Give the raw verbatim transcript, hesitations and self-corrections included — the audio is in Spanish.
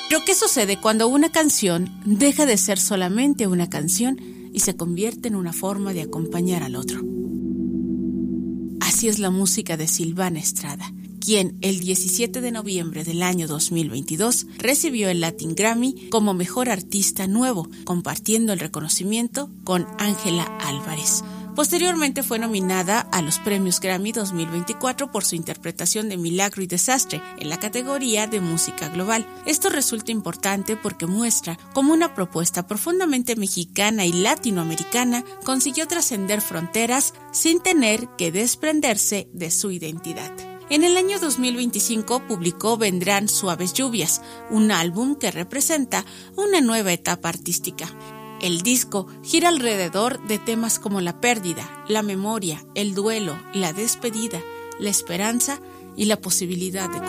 Pero ¿qué sucede cuando una canción deja de ser solamente una canción y se convierte en una forma de acompañar al otro? Así es la música de Silvana Estrada, quien el diecisiete de noviembre del año dos mil veintidós recibió el Latin Grammy como Mejor Artista Nuevo, compartiendo el reconocimiento con Ángela Álvarez. Posteriormente fue nominada a los Premios Grammy dos mil veinticuatro por su interpretación de Milagro y Desastre en la categoría de Música Global. Esto resulta importante porque muestra cómo una propuesta profundamente mexicana y latinoamericana consiguió trascender fronteras sin tener que desprenderse de su identidad. En el año dos mil veinticinco publicó Vendrán Suaves Lluvias, un álbum que representa una nueva etapa artística. El disco gira alrededor de temas como la pérdida, la memoria, el duelo, la despedida, la esperanza y la posibilidad de